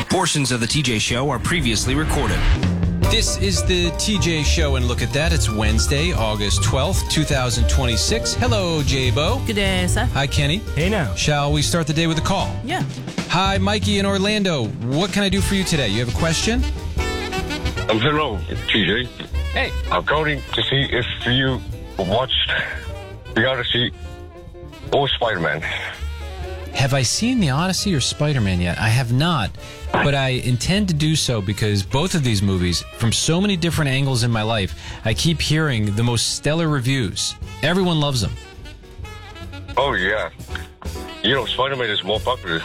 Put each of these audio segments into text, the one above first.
Portions of the TJ Show are previously recorded. This is the TJ Show, and look at that. It's Wednesday, August 12th, 2026. Hello, J-Bo. Good day, sir. Hi, Kenny. Hey now. Shall we start the day with a call? Yeah. Hi, Mikey in Orlando. What can I do for you today? You have a question? Hello, TJ. Hey. I'm calling to see if you watched The Odyssey or Spider-Man. Have I seen The Odyssey or Spider-Man yet? I have not, but I intend to do so because both of these movies, from so many different angles in my life, I keep hearing the most stellar reviews. Everyone loves them. Oh, yeah. You know, Spider-Man is more popular.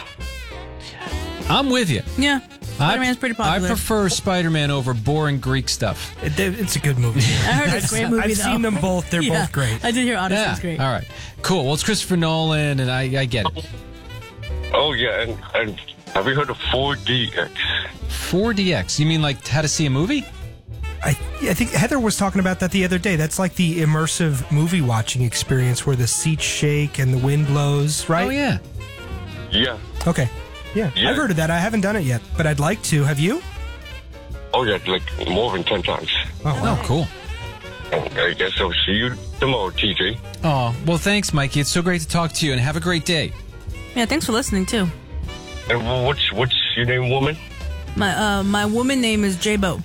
I'm with you. Yeah. Spider-Man's pretty popular. I prefer Spider-Man over boring Greek stuff. It's a good movie. I heard it's a great movie, I've though. seen them both. They're both great. I did hear Odyssey's great. All right. Cool. Well, it's Christopher Nolan, and I get it. Oh, yeah, and have you heard of 4DX? 4DX? You mean like how to see a movie? I think Heather was talking about that the other day. That's like the immersive movie watching experience where the seats shake and the wind blows, right? Oh, yeah. Yeah. Okay. Yeah. Yeah. I've heard of that. I haven't done it yet, but I'd like to. Have you? Oh, yeah, like more than 10 times. Oh, wow. Oh, cool. I guess I'll see you tomorrow, TJ. Oh, well, thanks, Mikey. It's so great to talk to you, and have a great day. Yeah, thanks for listening, too. And what's your name, woman? My woman name is J-Bo.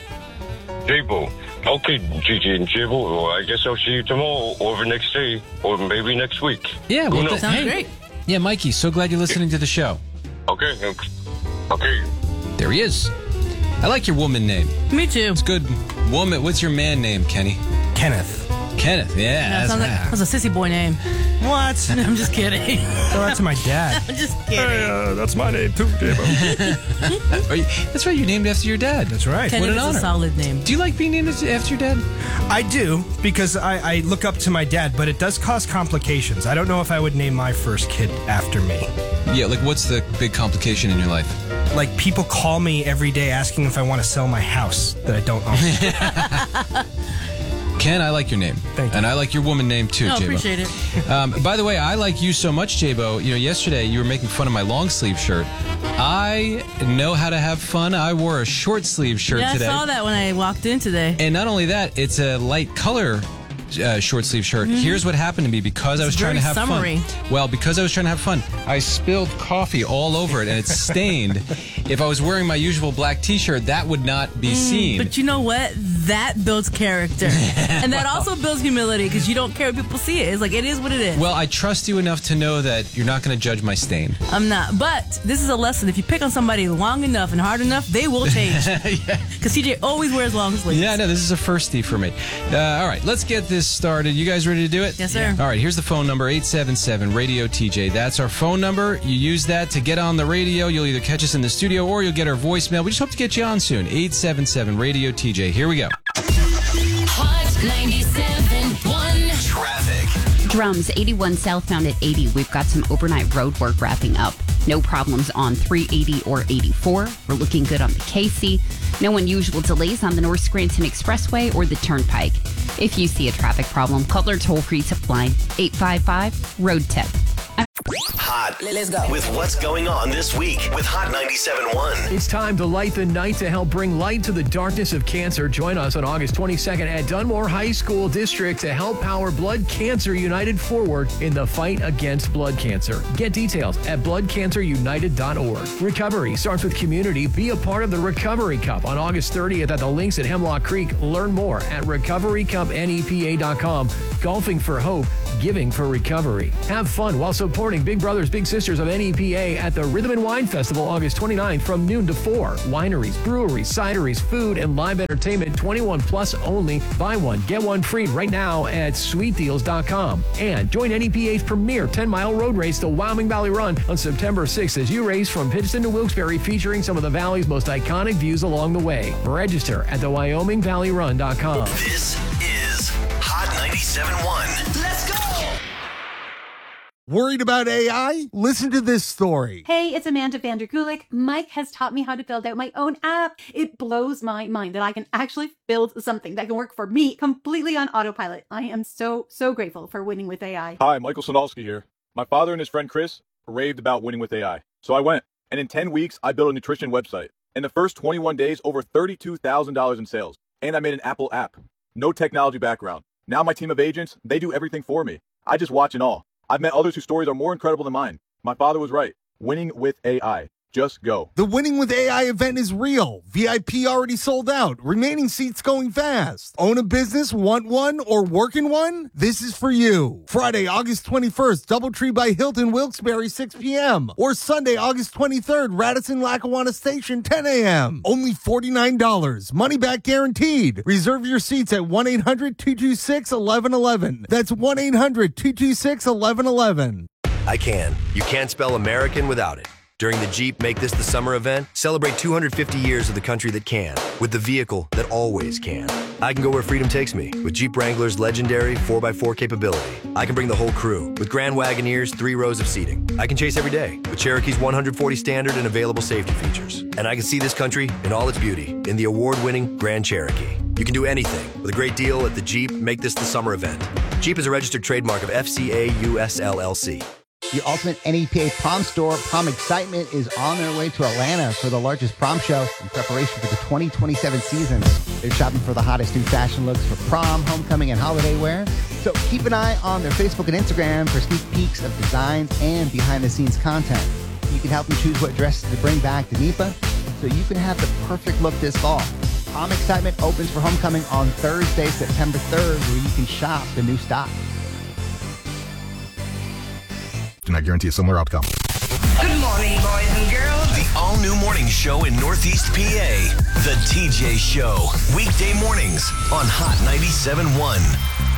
J-Bo. Okay, TJ and J-Bo. Well, I guess I'll see you tomorrow or the next day or maybe next week. Yeah, Who well, knows? Sounds great. Yeah, Mikey, so glad you're listening to the show. Okay. Okay. There he is. I like your woman name. Me too. It's good. Woman, what's your man name, Kenny? Kenneth. Kenneth, yeah. That's a sissy boy name. What? I'm just kidding. Oh, that's my dad. I'm just kidding. That's my name too, J-Bo. That's right, you named after your dad. That's right. Kenneth an is honor. a solid name. Do you like being named after your dad? I do, because I look up to my dad, but it does cause complications. I don't know if I would name my first kid after me. Yeah, like what's the big complication in your life? Like, people call me every day asking if I want to sell my house that I don't own. Ken, I like your name. Thank you. And I like your woman name too, No, J-Bo. appreciate it. By the way, I like you so much, J-Bo. You know, yesterday you were making fun of my long sleeve shirt. I know how to have fun. I wore a short sleeve shirt Yeah, today. I saw that when I walked in today. And not only that, it's a light color short sleeve shirt. Here's what happened to me because I was trying to have summery. fun. Well, because I was trying to have fun, I spilled coffee all over it and it's stained. If I was wearing my usual black t-shirt, that would not be seen. But you know what? That builds character. And that also builds humility because you don't care if people see it. It's like, it is what it is. Well, I trust you enough to know that you're not going to judge my stain. I'm not. But this is a lesson. If you pick on somebody long enough and hard enough, they will change. Because TJ always wears long sleeves. Yeah, no, this is a firstie for me. All right, let's get this started. You guys ready to do it? Yes, sir. All right, here's the phone number, 877-RADIO-TJ. That's our phone number. You use that to get on the radio. You'll either catch us in the studio or you'll get our voicemail. We just hope to get you on soon. 877-RADIO-TJ. Here we go. Hot 97.1 Traffic. Drums, 81 southbound at 80. We've got some overnight road work wrapping up. No problems on 380 or 84. We're looking good on the KC. No unusual delays on the North Scranton Expressway or the Turnpike. If you see a traffic problem, call our toll-free tip line, 855-ROAD-TIP. Hot. Let's go. With what's going on this week with Hot 97.1. It's time to light the night to help bring light to the darkness of cancer. Join us on August 22nd at Dunmore High School District to help power Blood Cancer United forward in the fight against blood cancer. Get details at bloodcancerunited.org. Recovery starts with community. Be a part of the Recovery Cup on August 30th at the links at Hemlock Creek. Learn more at recoverycupnepa.com. Golfing for hope, giving for recovery. Have fun while supporting Big Brothers Big Sisters of NEPA at the Rhythm and Wine Festival August 29th from noon to 4. Wineries, breweries, cideries, food, and live entertainment 21 plus only. Buy one, get one free right now at sweetdeals.com. And join NEPA's premier 10-mile road race, the Wyoming Valley Run, on September 6th as you race from Pittston to Wilkes-Barre, featuring some of the valley's most iconic views along the way. Register at the WyomingValleyRun.com. This is Hot 97.1. Let's go. Worried about AI? Listen to this story. Hey, it's Amanda Vanderkulik. Mike has taught me how to build out my own app. It blows my mind that I can actually build something that can work for me completely on autopilot. I am so grateful for winning with AI. Hi, Michael Sonalski here. My father and his friend Chris raved about winning with AI. So I went. And in 10 weeks, I built a nutrition website. In the first 21 days, over $32,000 in sales. And I made an Apple app. No technology background. Now my team of agents, they do everything for me. I just watch and all. I've met others whose stories are more incredible than mine. My father was right. Winning with AI. Just go. The Winning with AI event is real. VIP already sold out. Remaining seats going fast. Own a business, want one, or work in one? This is for you. Friday, August 21st, Doubletree by Hilton Wilkes-Barre, 6 p.m. Or Sunday, August 23rd, Radisson Lackawanna Station, 10 a.m. Only $49. Money back guaranteed. Reserve your seats at 1-800-226-1111. That's 1-800-226-1111. I can. You can't spell American without it. During the Jeep Make This the Summer event, celebrate 250 years of the country that can, with the vehicle that always can. I can go where freedom takes me, with Jeep Wrangler's legendary 4x4 capability. I can bring the whole crew, with Grand Wagoneer's 3 rows of seating. I can chase every day, with Cherokee's 140 standard and available safety features. And I can see this country in all its beauty, in the award-winning Grand Cherokee. You can do anything, with a great deal at the Jeep Make This the Summer event. Jeep is a registered trademark of FCA US LLC. The ultimate NEPA prom store, Prom Excitement, is on their way to Atlanta for the largest prom show in preparation for the 2027 season. They're shopping for the hottest new fashion looks for prom, homecoming, and holiday wear. So keep an eye on their Facebook and Instagram for sneak peeks of designs and behind-the-scenes content. You can help them choose what dresses to bring back to NEPA so you can have the perfect look this fall. Prom Excitement opens for homecoming on Thursday, September 3rd, where you can shop the new stock. Do not guarantee a similar outcome. Good morning, boys and girls. The all-new morning show in Northeast PA. The TJ Show. Weekday mornings on Hot 97.1.